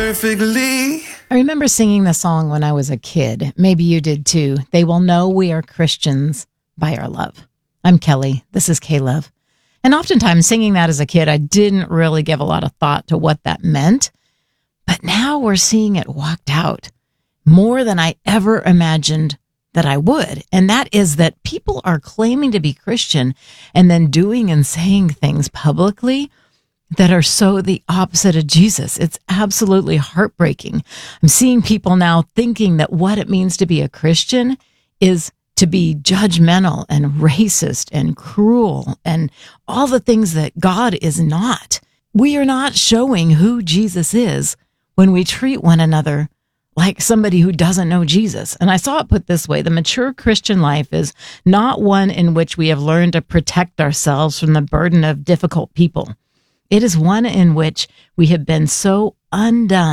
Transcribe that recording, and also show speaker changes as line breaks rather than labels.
perfectly.
I remember singing the song when I was a kid. Maybe you did too. They will know we are Christians by our love. I'm Kelly. This is K-Love. And oftentimes singing that as a kid, I didn't really give a lot of thought to what that meant. But now we're seeing it walked out more than I ever imagined that I would. And that is that people are claiming to be Christian and then doing and saying things publicly that are so the opposite of Jesus. It's absolutely heartbreaking. I'm seeing people now thinking that what it means to be a Christian is to be judgmental and racist and cruel and all the things that God is not. We are not showing who Jesus is when we treat one another like somebody who doesn't know Jesus. And I saw it put this way: the mature Christian life is not one in which we have learned to protect ourselves from the burden of difficult people. It is one in which we have been so undone